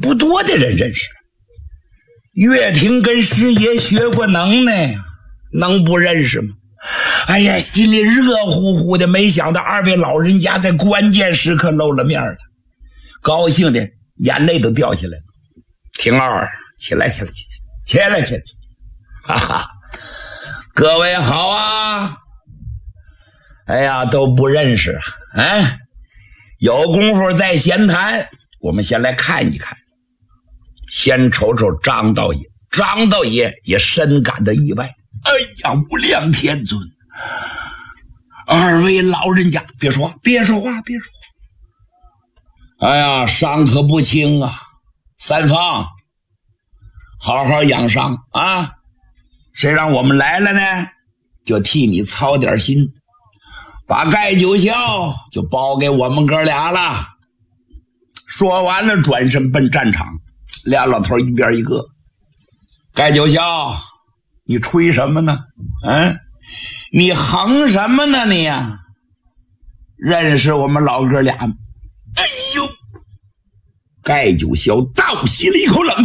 不多的人认识。岳挺跟师爷学过能耐呀，能不认识吗？哎呀，心里热乎乎的，没想到二位老人家在关键时刻露了面了，高兴的眼泪都掉下来了。挺儿，起来，哈哈，各位好啊！哎呀，都不认识啊！有功夫再闲谈。我们先来看一看，先瞅瞅张道爷。张道爷也深感到意外。哎呀，无量天尊，二位老人家，别说话。哎呀，伤可不轻啊！三方，好好养伤啊！谁让我们来了呢？就替你操点心，把盖九霄就包给我们哥俩了。说完了，转身奔战场。俩老头一边一个。盖九霄，你吹什么呢？你横什么呢你呀？认识我们老哥俩吗？哎呦！盖九霄倒吸了一口冷气。